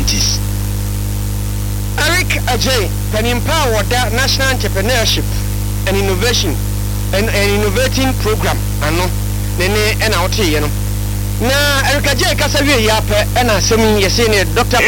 1990s. Eric Ajay, can empower that National Entrepreneurship and Innovation and Innovating Program. Ano, nene ena oti yeno. Na Eric Ajay kasawe yape ena semi yesene Dr.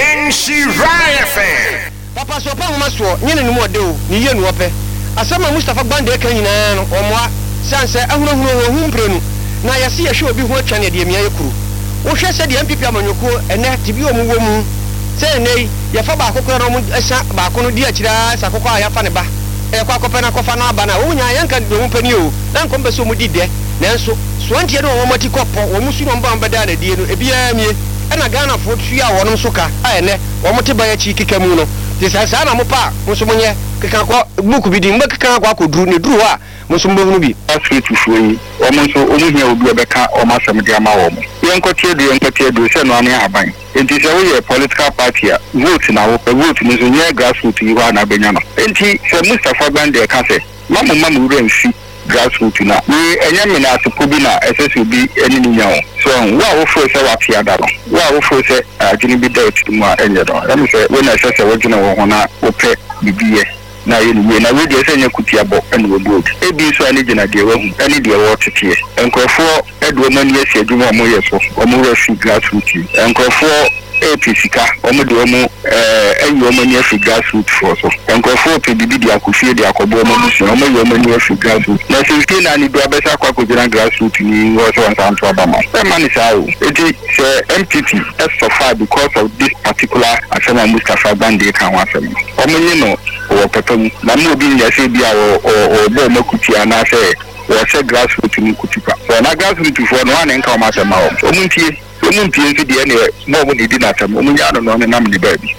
NCRFM. Papa so pa maso nyene ni mode o ni yenu ope. Asama Mustafa Bande kan nyina no omwa sanse ahuro humprenu. Na yasi ya show bi ho atwa ne de mia yekuru. Wo hwe se de MPP amanyoko ene tibi omu womu. Say nay, ya fa ba kokoro no esa ba ko no di akira sa kokko a ya fa ne ba e kwa kopa na kofa na ba na wo nya yanka de ho pani o na nko mbe so mu di de nanso so antie no wo mati kopo wo musu no mba mbeda na die no ebia mie e na Ghana fo tua wo no so ka a ene wo moti ba ya chi kika mu no ti sa na mo pa mo so monye kika ko buku bi di mba kika kwa ko duru ne duru a mo so mbo no bi aswetu fuyi wo mo so onu hia obi obeka o ma sam de ama wo mo yenkotie do se no ane aban enti se wo ye political party a vote na wo vote ni so nye grassroots yi wa na benya no enti se Mustafa Bande ka se mamu rensi grassroots na ni enye me na asepo bi na SSB eni ni yawo so wa wo fo se wa pia da no wa wo fo se agini bi da etu mu a enye do em se we na se wo gina wo ho na wo pe bibiye na yeni na we de se nya kutia bo eni wo board ebi so ani gina de wo hu eni de wo tete enkofo edo mani esi adwuma mo yeso omo refi grassroots enkofo APCka omo de omo eyi omo ni efi grassroots for so enkofo pe bibi de akofie de akobo omo musu omo yi omo ni efi grassroots na se na ni do abesa kwa ko gina grassroots ni wo so anto abama e mani sa o eti se MPP is so far because of this particular Asema Mustafa Bande kan wa asem omo ni no o pepem na mo bi ya se bi a o bo makutia na se wo se grassroots ni kutupa so na grassroots for no an enka o ma asema o muntie fi de ne mo mo ni di na tam o munya no ne nam ni baabi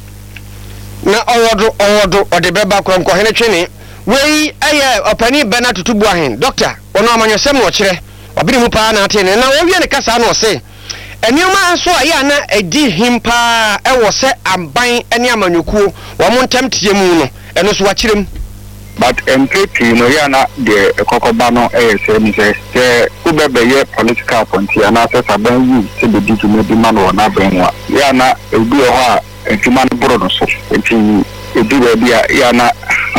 na owodo ode beba kronko hene twene wei aye opani bena tutubu ahen doctor ono amanyosem no kire obiri mu pa na atene na wo wie ne kasa na ose enioma nso aye na edi himpa e wo se amban ene amanyokuo wo mo ntamtie mu no eno so wa kirem but MPP no ya na de kokoba no se ubebe ye political appointee na se saban yu se be di to man na benwa ya na ebi ho a entiman boro no so enti ebi we ya na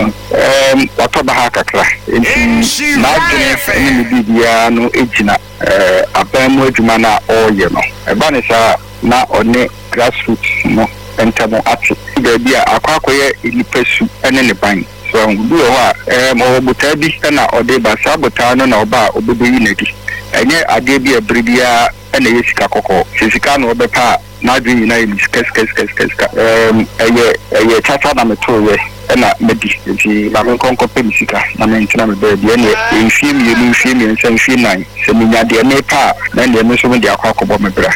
watoba ha kakra enti na gene ni bibia no ejina aban mu adwuma na oye no eba ne sa na one grassroots no entamo ati be a akwakoye ilipesu ene ne ban so do ho mo buta bi na ode ba sabota no na oba obebeyi nadi enye ade bi abribia ene yesika kokko sisika no obepa na dwi na yesika eye tata na metowe na medi nti ba men konko pe misika na men tina me be bi ene enfie nsan nan se minya de ne pa na ne me so me de akwakobo mebra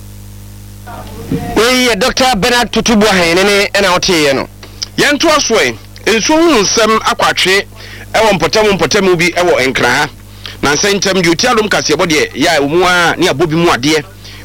we Dr. Bernard Tutubu ahen ne na otie no yento asoe enso hu nsem akwatwe ewo mpotemu bi ewo enkra na nsentem di otiadom kasebo de ya omua ne abobi mu ade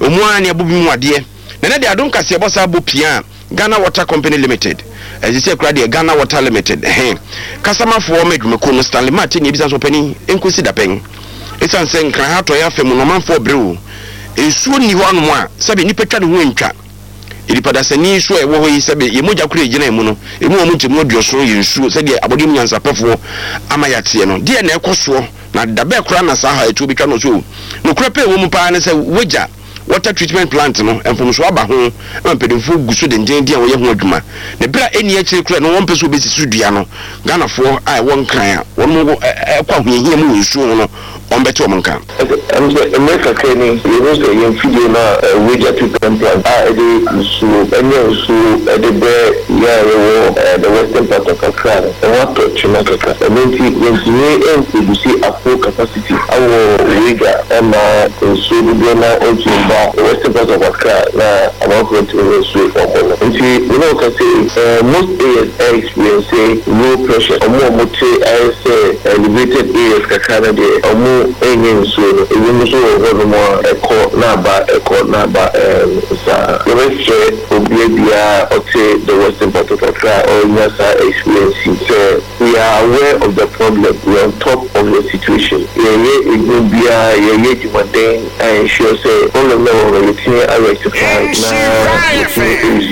na de adom kasebo sa bopia Ghana Water Company Limited ezise kra de Ghana Water Limited kasamafo medwumeko no Stanley Martin ebisa so pani enkosi da pen esanse nkra ha to ya femu no manfo brew ensuo ni ho anu a sabe ni petwa ne ho ntwa ilipada sani so ewo ho yi sabe yemoja kure gina mu no emu omu ntemu aduoso yensuo sade abodem nyansapefo amayate no de na ekoso na dabe kura na saha etu bi twa no so no kura pe wo mu pa ne se woja water treatment plant no enfom so aba ho ampedefo guso de njen dia wo ye ho adwuma ne bra eni akire kura no won peso be sisu dua no Ghana fo ai won kan a won mo kwa hwehia mu yensuo no on beto monka America Kenny you say you video na water treatment plant so the the western part of Accra water treatment plant we see a full capacity our riga and so the na also western part of Accra na about to switch from you know can say most areas experience low pressure or more I say elevated areas Kakana de enye so even so one more echo na ba sa the obia ote the western part of Accra or Nyasa experience so we are aware of the problem we are on top of the situation ye Jumaden and she say all of them are rectify now